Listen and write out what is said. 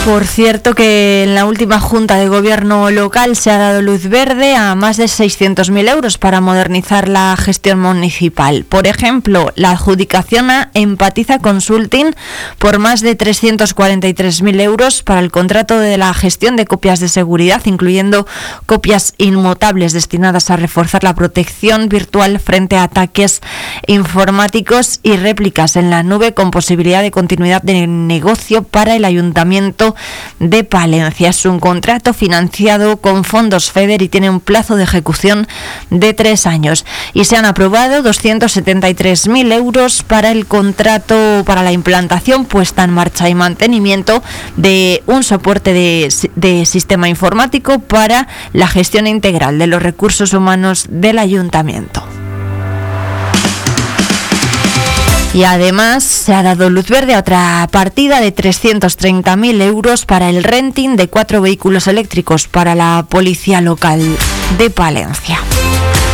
Por cierto que en la última Junta de Gobierno local se ha dado luz verde a más de 600.000 euros para modernizar la gestión municipal. Por ejemplo, la adjudicación a Empatiza Consulting por más de 343.000 euros para el contrato de la gestión de copias de seguridad, incluyendo copias inmutables destinadas a reforzar la protección virtual frente a ataques informáticos y réplicas en la nube, con posibilidad de continuidad de negocio para el Ayuntamiento de Palencia. Es un contrato financiado con fondos FEDER y tiene un plazo de ejecución de 3 años. Y se han aprobado 273.000 euros para el contrato para la implantación, puesta en marcha y mantenimiento de un soporte de sistema informático para la gestión integral de los recursos humanos del Ayuntamiento. Y además se ha dado luz verde a otra partida de 330.000 euros para el renting de 4 vehículos eléctricos para la policía local de Palencia.